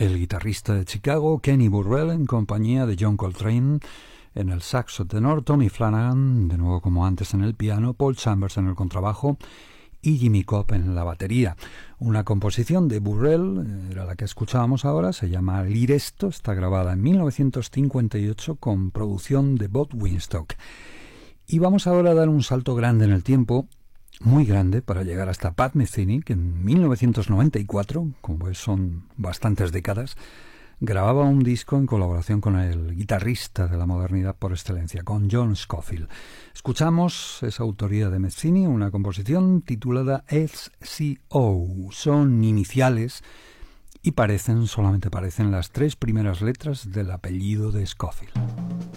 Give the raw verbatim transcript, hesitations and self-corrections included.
el guitarrista de Chicago, Kenny Burrell, en compañía de John Coltrane en el saxo tenor, Tommy Flanagan, de nuevo como antes en el piano, Paul Chambers en el contrabajo y Jimmy Cobb en la batería. Una composición de Burrell, era la que escuchábamos ahora, se llama Liresto, está grabada en mil novecientos cincuenta y ocho con producción de Bob Winstock. Y vamos ahora a dar un salto grande en el tiempo, muy grande, para llegar hasta Pat Metheny, que en mil novecientos noventa y cuatro, como ves son bastantes décadas, grababa un disco en colaboración con el guitarrista de la modernidad por excelencia, con John Scofield. Escuchamos esa autoría de Metheny, una composición titulada S C O. Son iniciales y parecen, solamente parecen, las tres primeras letras del apellido de Scofield.